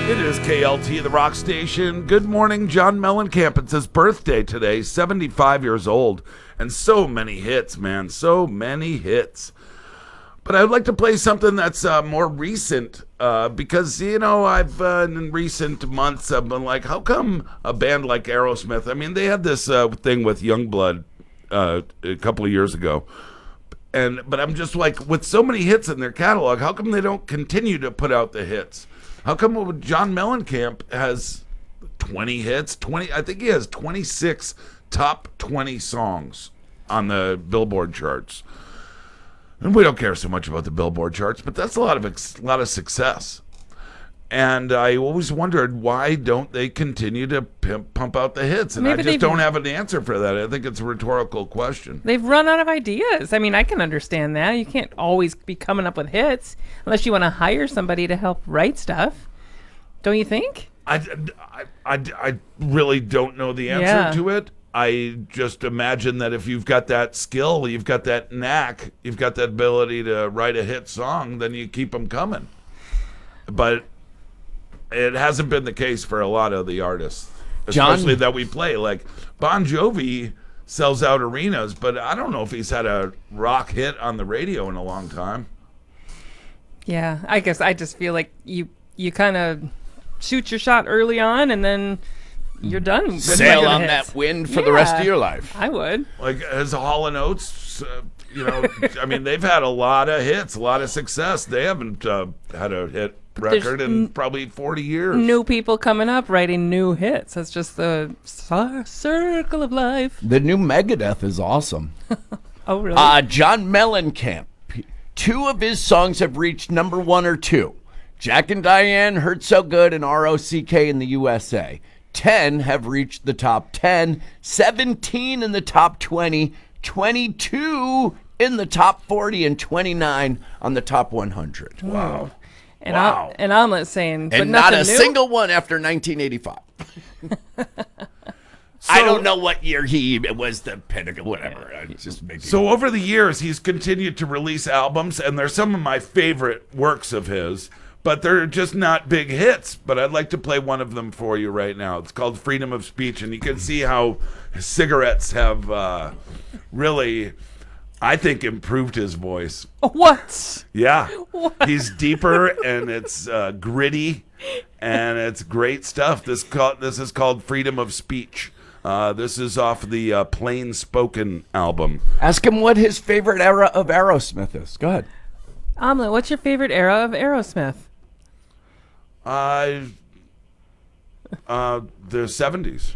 It is KLT, the rock station. Good morning, John Mellencamp. It's his birthday today, 75 years old. And so many hits, man. So many hits. But I'd like to play something that's more recent because, I've in recent months, I've been like, how come a band like Aerosmith, I mean, they had this thing with Youngblood a couple of years ago. But I'm just like, with so many hits in their catalog, how come they don't continue to put out the hits? How come John Mellencamp has 20 hits? I think he has 26 top 20 songs on the Billboard charts. And we don't care so much about the Billboard charts, but that's a lot of success. And I always wondered, why don't they continue to pump out the hits? And maybe I just don't have an answer for that. I think it's a rhetorical question. They've run out of ideas. I mean, I can understand that. You can't always be coming up with hits unless you want to hire somebody to help write stuff. Don't you think? I really don't know the answer to it. I just imagine that if you've got that skill, you've got that knack, you've got that ability to write a hit song, then you keep them coming. But it hasn't been the case for a lot of the artists, especially that we play. Like Bon Jovi sells out arenas, but I don't know if he's had a rock hit on the radio in a long time. Yeah, I guess I just feel like you kind of shoot your shot early on and then you're done. Sail on that wind for the rest of your life. I would. Like as Hall & Oates, I mean, they've had a lot of hits, a lot of success. They haven't had a hit record in probably 40 years. New people coming up writing new hits. That's just the circle of life. The new Megadeth is awesome. Oh, really? John Mellencamp. 2 of his songs have reached number 1 or 2. Jack and Diane, Hurt So Good, and R.O.C.K. in the USA. 10 have reached the top 10, 17 in the top 20, 22 in the top 40, and 29 on the top 100. Wow. And Omelet's saying, but and not a new? single one after 1985. I don't know what year it was the pinnacle, whatever. So over the years, he's continued to release albums, and they're some of my favorite works of his. But they're just not big hits. But I'd like to play one of them for you right now. It's called Freedom of Speech. And you can see how cigarettes have really, I think, improved his voice. What? Yeah. What? He's deeper and it's gritty and it's great stuff. This is called Freedom of Speech. This is off the Plain Spoken album. Ask him what his favorite era of Aerosmith is. Go ahead. Omelet, what's your favorite era of Aerosmith? The 70s.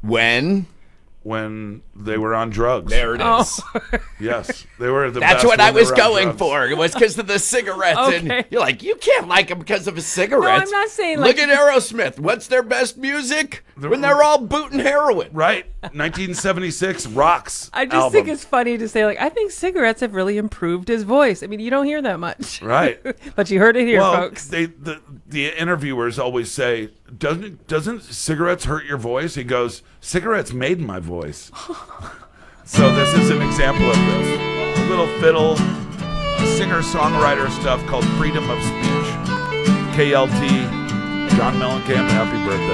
When they were on drugs. There it is. Yes, they were the That's best what I was when they were on going drugs. for. It was because of the cigarettes. Okay. And you're like, you can't like them because of his cigarettes. No, I'm not saying Look at Aerosmith. What's their best music? When they're all booting heroin. Right. 1976 Rocks I just album. think it's funny to say, like, I think cigarettes have really improved his voice. I mean, you don't hear that much. Right. But you heard it here, well, folks. the interviewers always say, doesn't cigarettes hurt your voice? He goes, cigarettes made my voice. So this is an example of this. A little fiddle, singer-songwriter stuff called Freedom of Speech. KLT, John Mellencamp, happy birthday.